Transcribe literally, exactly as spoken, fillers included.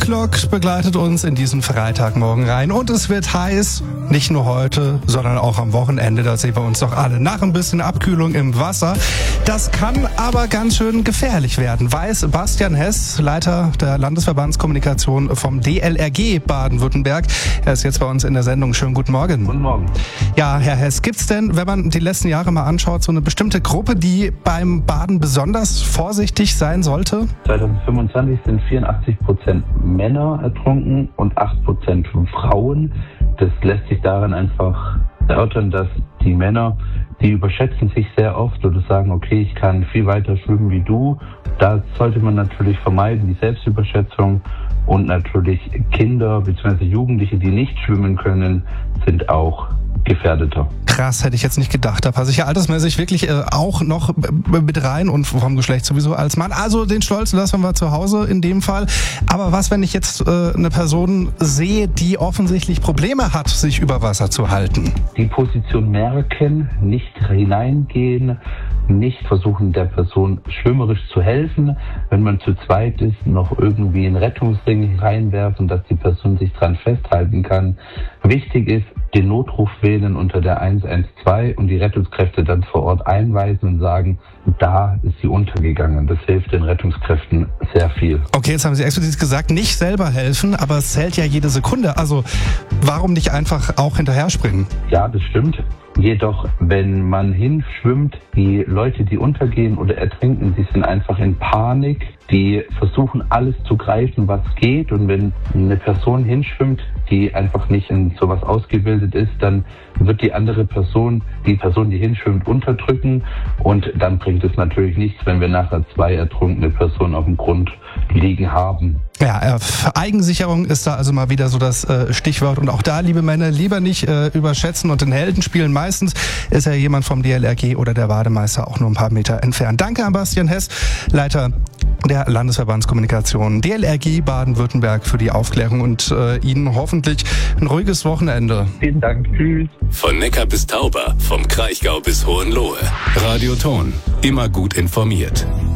Clock begleitet uns in diesen Freitagmorgen rein und es wird heiß, nicht nur heute, sondern auch am Wochenende, da sehen wir uns doch alle nach ein bisschen Abkühlung im Wasser. Das kann aber ganz schön gefährlich werden, weiß Bastian Hess, Leiter der Landesverbandskommunikation vom D L R G Baden-Württemberg. Er ist jetzt bei uns in der Sendung. Schönen guten Morgen. Guten Morgen. Ja, Herr Hess, gibt's denn, wenn man die letzten Jahre mal anschaut, so eine bestimmte Gruppe, die beim Baden besonders vorsichtig sein sollte? zwanzig fünfundzwanzig sind vierundachtzig Prozent Männer ertrunken und acht Prozent Frauen. Das lässt sich daran einfach erörtern, dass die Männer, die überschätzen sich sehr oft oder sagen, okay, ich kann viel weiter schwimmen wie du. Da sollte man natürlich vermeiden, die Selbstüberschätzung. Und natürlich Kinder bzw. Jugendliche, die nicht schwimmen können, sind auch gefährdeter. Krass, hätte ich jetzt nicht gedacht. Da passe ich ja altersmäßig wirklich äh, auch noch äh, mit rein und vom Geschlecht sowieso als Mann. Also den Stolz lassen wir zu Hause in dem Fall. Aber was, wenn ich jetzt äh, eine Person sehe, die offensichtlich Probleme hat, sich über Wasser zu halten? Die Position merken, nicht hineingehen, nicht versuchen, der Person schwimmerisch zu helfen. Wenn man zu zweit ist, noch irgendwie einen Rettungsring reinwerfen, dass die Person sich dran festhalten kann. Wichtig ist, den Notruf wählen unter der eins eins zwei und die Rettungskräfte dann vor Ort einweisen und sagen, da ist sie untergegangen. Das hilft den Rettungskräften sehr viel. Okay, jetzt haben Sie explizit gesagt, nicht selber helfen, aber es zählt ja jede Sekunde. Also warum nicht einfach auch hinterher springen? Ja, das stimmt. Jedoch, wenn man hinschwimmt, die Leute, die untergehen oder ertrinken, die sind einfach in Panik. Die versuchen alles zu greifen, was geht. Und wenn eine Person hinschwimmt, die einfach nicht in sowas ausgebildet ist, dann wird die andere Person, die Person, die hinschwimmt, unterdrücken. Und dann bringt es natürlich nichts, wenn wir nachher zwei ertrunkene Personen auf dem Grund liegen haben. Ja, Eigensicherung ist da also mal wieder so das äh, Stichwort. Und auch da, liebe Männer, lieber nicht äh, überschätzen und den Helden spielen. Meistens ist ja jemand vom D L R G oder der Bademeister auch nur ein paar Meter entfernt. Danke an Bastian Hess, Leiter der Landesverbandskommunikation D L R G Baden-Württemberg, für die Aufklärung und äh, Ihnen hoffentlich ein ruhiges Wochenende. Vielen Dank. Tschüss. Von Neckar bis Tauber, vom Kraichgau bis Hohenlohe. Radio Ton, immer gut informiert.